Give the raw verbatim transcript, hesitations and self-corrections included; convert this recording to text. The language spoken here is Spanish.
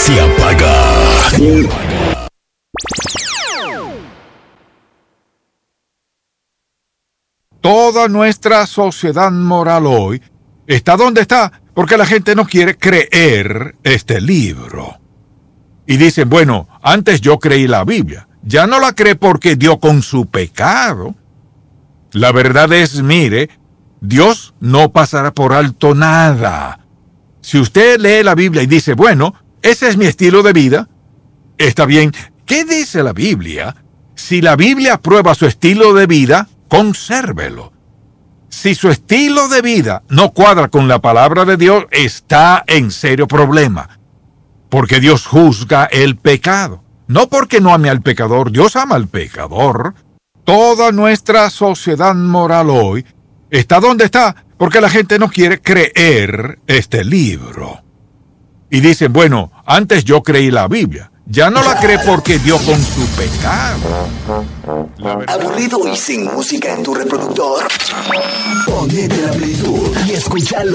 se apaga. Toda nuestra sociedad moral hoy está donde está porque la gente no quiere creer este libro. Y dicen, bueno, antes yo creí la Biblia. Ya no la cree porque dio con su pecado. La verdad es, mire, Dios no pasará por alto nada. Si usted lee la Biblia y dice, bueno, ese es mi estilo de vida, está bien. ¿Qué dice la Biblia? Si la Biblia aprueba su estilo de vida, consérvelo. Si su estilo de vida no cuadra con la palabra de Dios, está en serio problema. Porque Dios juzga el pecado. No porque no ame al pecador, Dios ama al pecador. Toda nuestra sociedad moral hoy está donde está porque la gente no quiere creer este libro. Y dicen, bueno, antes yo creí la Biblia. Ya no la cree porque dio con su pecado. ¿Aburrido y sin música en tu reproductor? Ponete la Play Store y escúchalo